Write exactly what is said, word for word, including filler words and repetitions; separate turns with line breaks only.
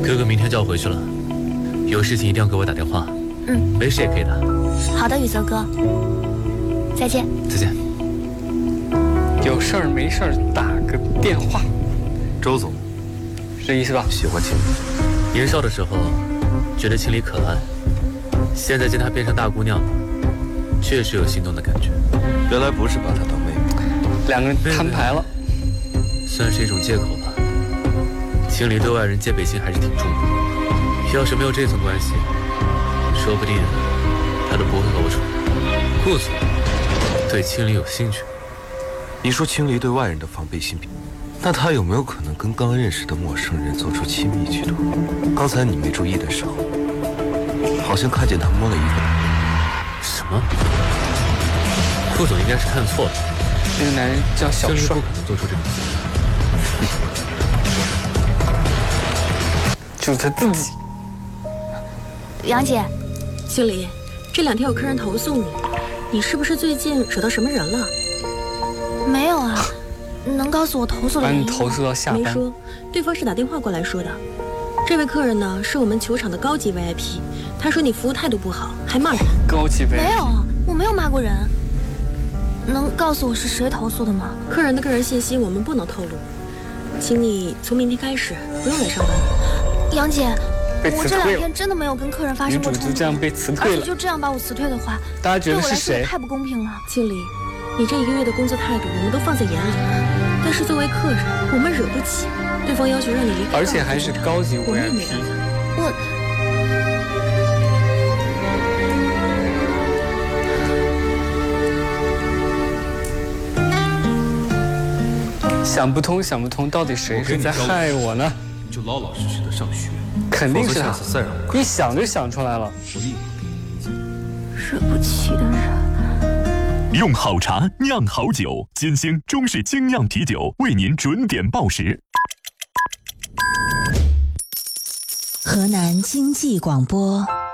哥哥明天就要回去了，有事情一定要给我打电话。
嗯，
没事也可以的。
好的，宇泽哥，再见。
再见。
有事儿没事儿打个电话。
周总，
是这意思吧？
喜欢青离。年少的时候觉得青离可爱，现在见她变成大姑娘了，确实有心动的感觉。
原来不是把她当妹妹，
两个人摊牌了，
算是一种借口吧。青离对外人戒备心还是挺重的，要是没有这层关系，说不定他都不会和我处。顾总对青离有兴趣。
你说青离对外人的防备心比，那他有没有可能跟刚认识的陌生人做出亲密举动？刚才你没注意的时候，好像看见他摸了一个。
什么？顾总应该是看错了。
那个男人叫小帅，
不可能做出这种事。
就是他自己。
杨姐，
经理，这两天有客人投诉你，你是不是最近惹到什么人了？
没有啊，能告诉我投诉的
把
原因吗？
你投诉到下班。
没说，对方是打电话过来说的。这位客人呢，是我们球场的高级 V I P， 他说你服务态度不好，还骂人。
高级 V I P
没有，我没有骂过人。能告诉我是谁投诉的吗？
客人的个人信息我们不能透露，请你从明天开始不用来上班了。
杨姐，
被辞退了。
我这两天真的没有跟客人发
女主
生过冲突，
就这样被辞
而
退了。
且就这样把我辞退的话，
大家觉得是
对我来说也
谁？
太不公平了。
经理，你这一个月的工作态度我们都放在眼里，但是作为客人，我们惹不起。对方要求让你离开，
而且还是高级
我们也
V I
没
P。
办法。
我
想不通，想不通，到底谁是在害我呢？
你就老老实实的上学，
肯定是他
否则下次再让我
一想就想出来了。
我立马
惹不起的人。
用好茶酿好酒，金星中式精酿啤酒为您准点报时。
河南经济广播。